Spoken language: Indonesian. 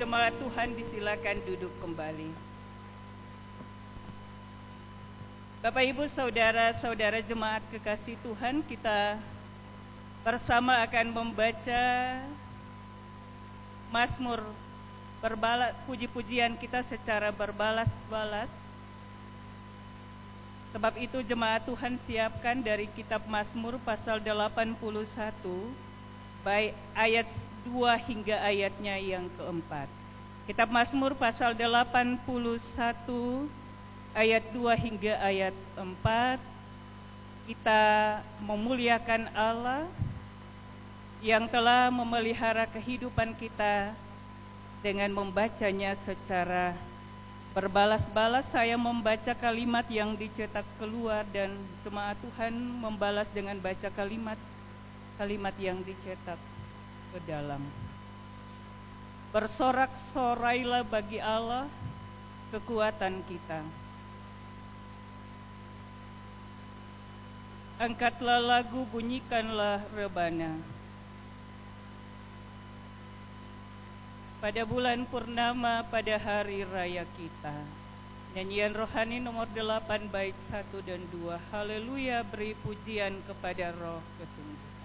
jemaat Tuhan disilakan duduk kembali. Bapak Ibu saudara-saudara jemaat kekasih Tuhan, kita bersama akan membaca Mazmur puji-pujian kita secara berbalas-balas. Sebab itu jemaat Tuhan siapkan dari kitab Mazmur pasal 81 baik ayat 2 hingga ayatnya yang keempat. Kitab Mazmur pasal 81 ayat 2 hingga ayat 4. Kita memuliakan Allah yang telah memelihara kehidupan kita dengan membacanya secara berbalas-balas. Saya membaca kalimat yang dicetak keluar dan jemaat Tuhan membalas dengan baca kalimat yang dicetak ke dalam. Bersorak-sorailah bagi Allah kekuatan kita. Angkatlah lagu, bunyikanlah rebana. Pada bulan purnama pada hari raya kita. Nyanyian rohani nomor 8 bait 1 dan 2. Haleluya, beri pujian kepada Roh Kesungguhan.